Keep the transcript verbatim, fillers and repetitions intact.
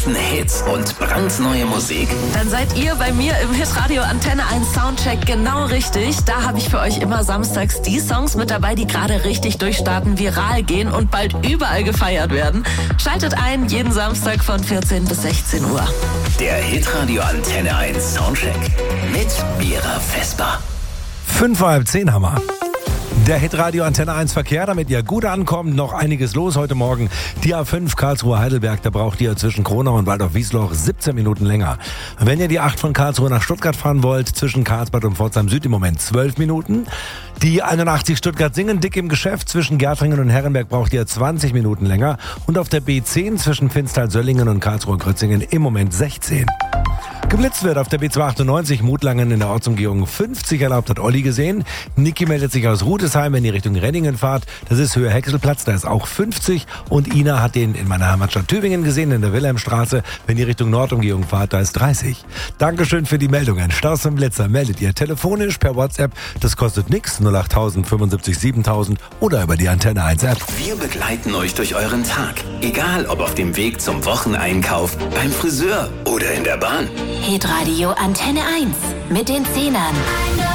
neuesten Hits und brandneue Musik? Dann seid ihr bei mir im Hitradio Antenne eins Soundcheck genau richtig. Da habe ich für euch immer samstags die Songs mit dabei, die gerade richtig durchstarten, viral gehen und bald überall gefeiert werden. Schaltet ein, jeden Samstag von vierzehn bis sechzehn Uhr. Der Hitradio Antenne eins Soundcheck mit Mira Vesper. Fünf vor halb zehn haben wir. Der Hitradio Antenne eins Verkehr, damit ihr gut ankommt. Noch einiges los heute Morgen. Die A fünf Karlsruhe-Heidelberg, da braucht ihr zwischen Kronau und Waldorf-Wiesloch siebzehn Minuten länger. Wenn ihr die acht von Karlsruhe nach Stuttgart fahren wollt, zwischen Karlsbad und Pforzheim Süd im Moment zwölf Minuten. Die einundachtzig Stuttgart-Singen dick im Geschäft. Zwischen Gärtringen und Herrenberg braucht ihr zwanzig Minuten länger. Und auf der B zehn zwischen Finstal-Söllingen und Karlsruhe-Grötzingen im Moment sechzehn. Geblitzt wird auf der B zweihundertachtundneunzig Mutlangen in der Ortsumgehung fünfzig erlaubt, hat Olli gesehen. Niki meldet sich aus Rudesheim, wenn ihr Richtung Renningen fahrt. Das ist Höhe Häckselplatz, da ist auch fünfzig. Und Ina hat den in meiner Heimatstadt Tübingen gesehen, in der Wilhelmstraße. Wenn ihr Richtung Nordumgehung fahrt, da ist dreißig. Dankeschön für die Meldungen. Staus und Blitzer meldet ihr telefonisch per WhatsApp. Das kostet nix, null acht null null fünfundsiebzig siebentausend oder über die Antenne eins App. Wir begleiten euch durch euren Tag. Egal ob auf dem Weg zum Wocheneinkauf, beim Friseur oder in der Bahn. Hitradio Antenne eins mit den Zehnern.